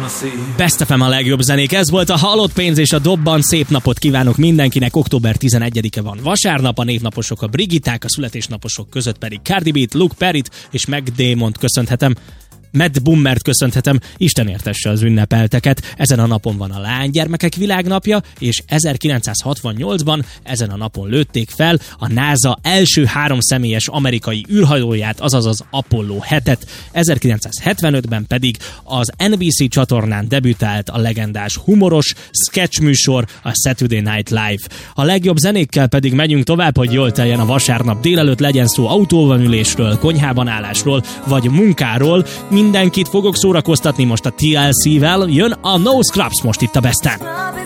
Best FM a legjobb zenék. Ez volt a Halott pénz és a Dobban. Szép napot kívánok mindenkinek. Október 11-e van vasárnap, a névnaposok a Brigitták, a születésnaposok között pedig Cardi B-t, Luke Perryt és Mac Damont köszönhetem. Matt Bummert köszönhetem, Isten értesse az ünnepelteket. Ezen a napon van a Lánygyermekek világnapja, és 1968-ban ezen a napon lőtték fel a NASA első 3 személyes amerikai űrhajóját, azaz az Apollo 7-et. 1975-ben pedig az NBC csatornán debütált a legendás humoros sketch műsor, a Saturday Night Live. A legjobb zenékkel pedig megyünk tovább, hogy jól teljen a vasárnap délelőtt, legyen szó autóban ülésről, konyhában állásról, vagy munkáról. Mindenkit fogok szórakoztatni most a TLC-vel, jön a No Scrubs most itt a Besten.